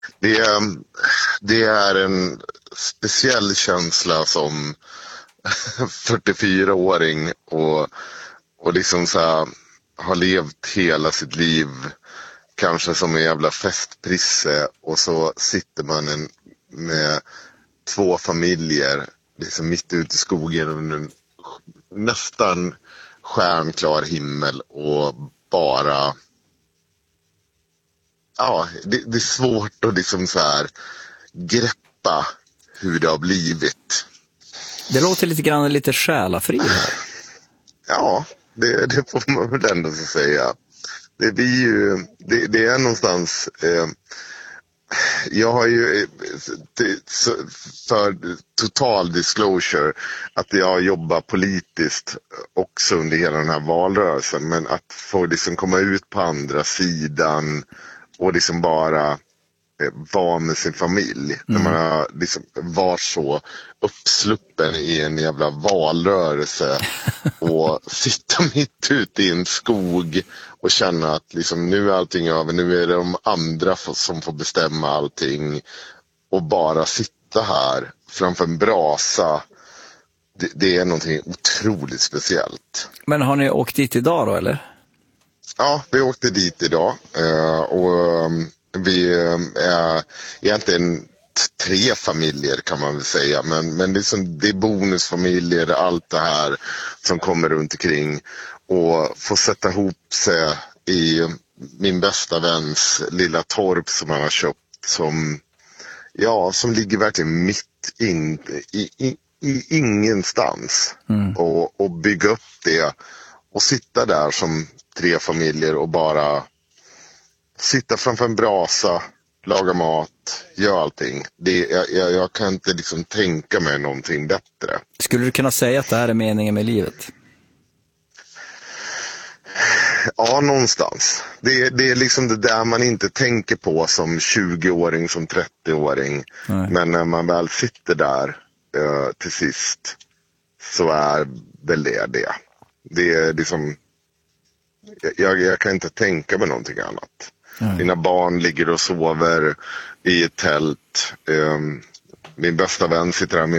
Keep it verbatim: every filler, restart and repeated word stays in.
Det är, det är en speciell känsla som fyrtiofyraåring och, och liksom så här, har levt hela sitt liv kanske som en jävla festprisse, och så sitter man en, med två familjer liksom mitt ute i skogen under en nästan stjärnklar himmel och bara ja, det, det är svårt att liksom så här greppa hur det har blivit. Det låter lite grann lite själafri här. Ja, det, det får man väl ändå så säga. Det blir ju, det, det är någonstans, eh, jag har ju, för total disclosure, att jag jobbar politiskt också under hela den här valrörelsen, men att få liksom komma ut på andra sidan och liksom bara vara med sin familj. Mm. När man har liksom varit så uppsluppen i en jävla valrörelse och sitta mitt ute i en skog och känna att liksom, nu är allting över, nu är det de andra som får bestämma allting, och bara sitta här framför en brasa, det, det är någonting otroligt speciellt. Men har ni åkt dit idag då, eller? Ja, vi åkte dit idag och vi är egentligen tre familjer kan man väl säga, men, men det, är som, det är bonusfamiljer, allt det här som kommer runt omkring, och få sätta ihop sig i min bästa väns lilla torp som han har köpt, som, ja, som ligger verkligen mitt in i, i, i ingenstans, mm. och, och bygga upp det och sitta där som tre familjer och bara sitta framför en brasa, laga mat, göra allting. Det, jag, jag, jag kan inte liksom tänka mig någonting bättre. Skulle du kunna säga att det här är meningen med livet? Ja, någonstans. Det, det är liksom det där man inte tänker på som tjugoåring, som trettioåring. Nej. Men när man väl sitter där uh, till sist, så är väl det det. Det är liksom, jag, jag kan inte tänka mig någonting annat. Mm. Mina barn ligger och sover i ett tält. Um, min bästa vän sitter där med